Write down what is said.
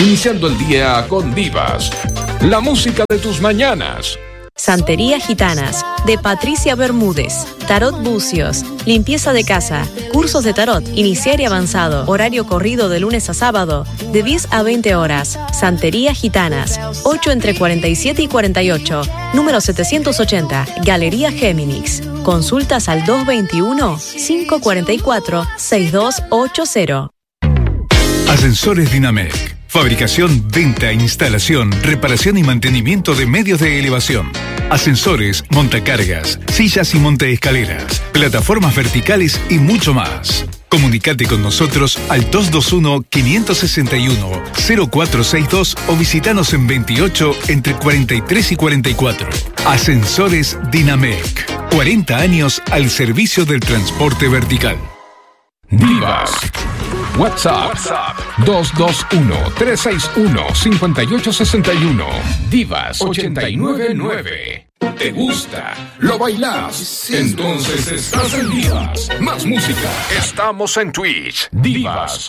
Iniciando el día con Divas, la música de tus mañanas. Santería Gitanas, de Patricia Bermúdez. Tarot Bucios, limpieza de casa, cursos de tarot, iniciar y avanzado, horario corrido de lunes a sábado, de 10 a 20 horas. Santería Gitanas, 8 entre 47 y 48, número 780, Galería Géminis. Consultas al 221-544-6280. Ascensores Dinamec. Fabricación, venta, instalación, reparación y mantenimiento de medios de elevación. Ascensores, montacargas, sillas y montaescaleras, plataformas verticales y mucho más. Comunicate con nosotros al 221-561-0462 o visitanos en 28 entre 43 y 44. Ascensores Dinamec. 40 años al servicio del transporte vertical. Divas. WhatsApp 221-361-5861. Divas 899. ¿Te gusta? ¿Lo bailás? Entonces estás en Divas. Más música. Estamos en Twitch. Divas